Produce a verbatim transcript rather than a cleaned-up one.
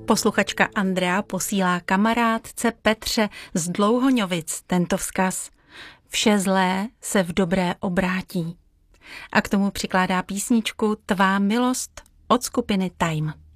Posluchačka Andrea posílá kamarádce Petře z Dlouhoňovic tento vzkaz. Vše zlé se v dobré obrátí. A k tomu přikládá písničku Tvá milost od skupiny Time.